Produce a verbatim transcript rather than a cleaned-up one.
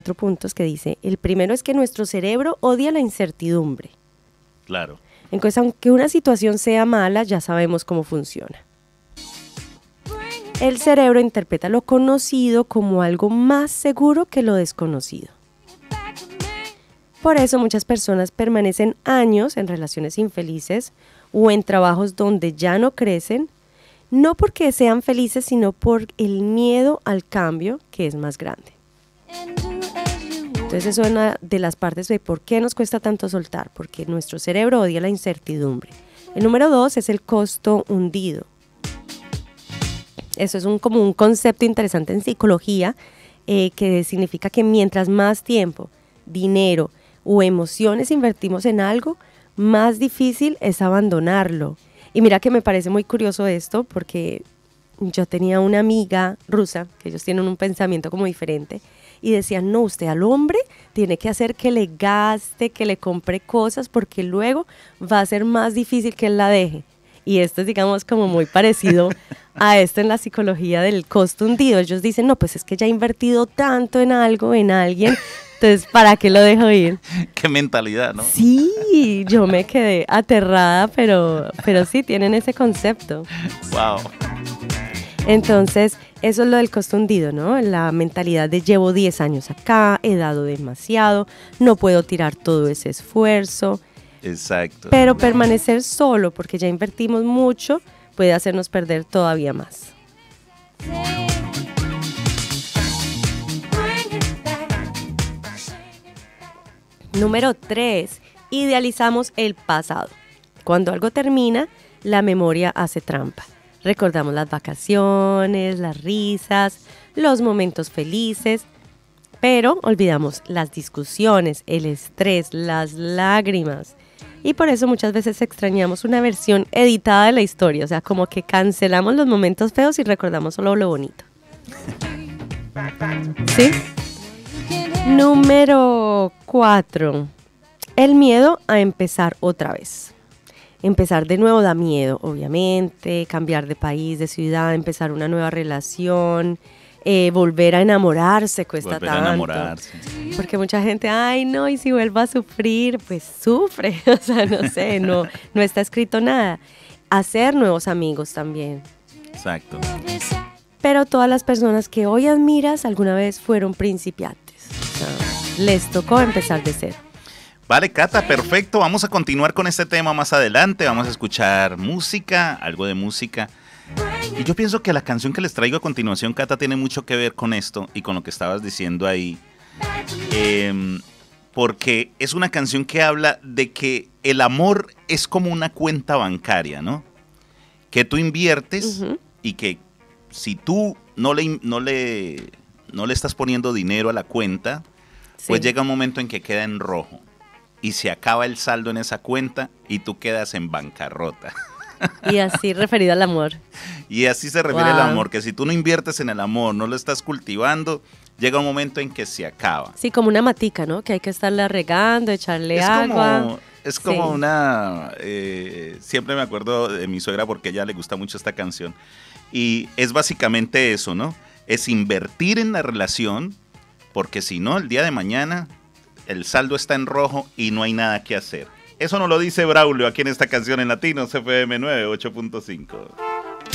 cuatro puntos que dice, el primero es que nuestro cerebro odia la incertidumbre. Claro. Entonces, aunque una situación sea mala, ya sabemos cómo funciona. El cerebro interpreta lo conocido como algo más seguro que lo desconocido. Por eso muchas personas permanecen años en relaciones infelices o en trabajos donde ya no crecen, no porque sean felices, sino por el miedo al cambio, que es más grande. Entonces eso es una de las partes de por qué nos cuesta tanto soltar, porque nuestro cerebro odia la incertidumbre. El número dos es el costo hundido. Eso es un, como un concepto interesante en psicología, eh, que significa que mientras más tiempo, dinero o emociones invertimos en algo, más difícil es abandonarlo. Y mira que me parece muy curioso esto, porque yo tenía una amiga rusa, que ellos tienen un pensamiento como diferente, y decían, no, usted al hombre tiene que hacer que le gaste, que le compre cosas, porque luego va a ser más difícil que él la deje. Y esto es, digamos, como muy parecido a esto en la psicología del costo hundido. Ellos dicen, no, pues es que ya he invertido tanto en algo, en alguien, entonces, ¿para qué lo dejo ir? Qué mentalidad, ¿no? Sí, yo me quedé aterrada, pero, pero sí, tienen ese concepto. Wow. Entonces, eso es lo del costo hundido, ¿no? La mentalidad de llevo diez años acá, he dado demasiado, no puedo tirar todo ese esfuerzo. Exacto. Pero permanecer solo, porque ya invertimos mucho, puede hacernos perder todavía más. Número tres. Idealizamos el pasado. Cuando algo termina, la memoria hace trampa. Recordamos las vacaciones, las risas, los momentos felices, pero olvidamos las discusiones, el estrés, las lágrimas. Y por eso muchas veces extrañamos una versión editada de la historia, o sea, como que cancelamos los momentos feos y recordamos solo lo bonito. ¿Sí? Número cuatro. El miedo a empezar otra vez. Empezar de nuevo da miedo, obviamente, cambiar de país, de ciudad, empezar una nueva relación, eh, volver a enamorarse cuesta Volver tanto. a enamorarse. Porque mucha gente, ay no, y si vuelvo a sufrir, pues sufre, o sea, no sé, no, no está escrito nada. Hacer nuevos amigos también. Exacto. Pero todas las personas que hoy admiras alguna vez fueron principiantes, o sea, les tocó empezar de cero. Vale, Cata, perfecto. Vamos a continuar con este tema más adelante. Vamos a escuchar música, algo de música. Y yo pienso que la canción que les traigo a continuación, Cata, tiene mucho que ver con esto y con lo que estabas diciendo ahí. Eh, porque es una canción que habla de que el amor es como una cuenta bancaria, ¿no? Que tú inviertes uh-huh. y que si tú no le, no, le, no le estás poniendo dinero a la cuenta, sí. pues llega un momento en que queda en rojo. Y se acaba el saldo en esa cuenta y tú quedas en bancarrota. Y así referido al amor. Y así se refiere wow. al amor, que si tú no inviertes en el amor, no lo estás cultivando, llega un momento en que se acaba. Sí, como una matica, ¿no? Que hay que estarla regando, echarle es agua. Como, es como sí. una... Eh, siempre me acuerdo de mi suegra porque a ella le gusta mucho esta canción. Y es básicamente eso, ¿no? Es invertir en la relación, porque si no, el día de mañana... el saldo está en rojo y no hay nada que hacer. Eso nos lo dice Braulio aquí en esta canción en Latinos F M noventa y ocho punto cinco.